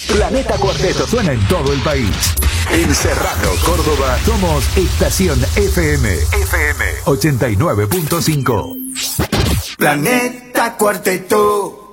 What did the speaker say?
Planeta Cuarteto suena en todo el país. En Serrano, Córdoba, somos Estación FM 89.5. Planeta Cuarteto.